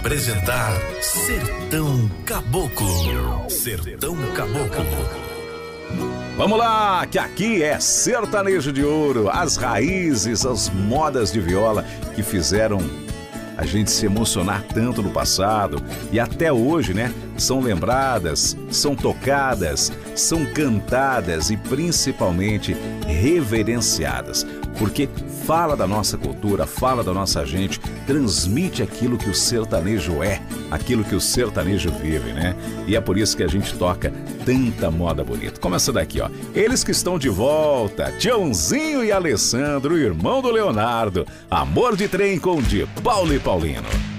apresentar Sertão Caboclo. Sertão Caboclo. Vamos lá, que aqui é Sertanejo de Ouro, as raízes, as modas de viola que fizeram a gente se emocionar tanto no passado e até hoje, né? São lembradas, são tocadas, são cantadas e principalmente reverenciadas, porque fala da nossa cultura, fala da nossa gente, transmite aquilo que o sertanejo é, aquilo que o sertanejo vive, né? E é por isso que a gente toca tanta moda bonita. Começa daqui, ó. Eles que estão de volta, Tiãozinho e Alessandro, irmão do Leonardo. Amor de Trem com de Paulo e Paulino.